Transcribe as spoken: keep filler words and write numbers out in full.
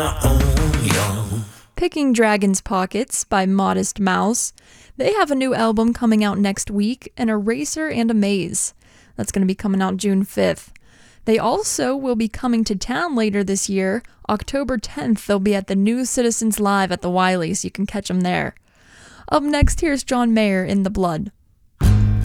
Picking Dragon's Pockets by Modest Mouse. They have a new album coming out next week, An Eraser and a Maze. That's going to be coming out June fifth. They also will be coming to town later this year. October tenth, they'll be at the New Citizens Live at the Wiley, so you can catch them there. Up next, here's John Mayer, In the Blood.